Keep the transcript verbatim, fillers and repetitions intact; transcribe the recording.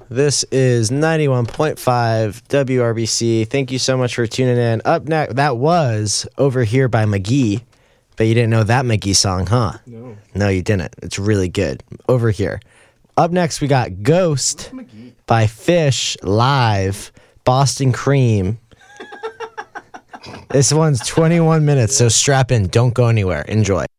This is ninety-one point five W R B C. Thank you so much for tuning in. Up next, that was Over Here by McGee. But you didn't know that McGee song, huh? No. No, you didn't. It's really good. Over Here. Up next, we got Ghost by Fish live, Boston Cream. This one's twenty-one minutes, so strap in. Don't go anywhere. Enjoy.